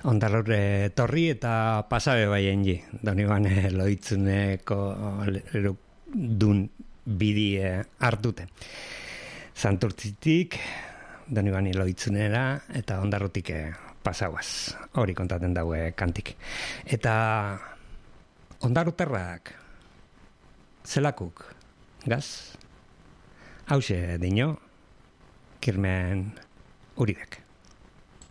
Ondarrure torri eta pasabe baien ji. Doniban loitzuneko dun bidi hartute. Santurtzitik, Donibani loitzunera eta ondarrutik pasauaz. Hori kontaten daue kantik. Eta ondarruterrak zelakuk, gaz? Hauxe dino, Kirmen Uridek.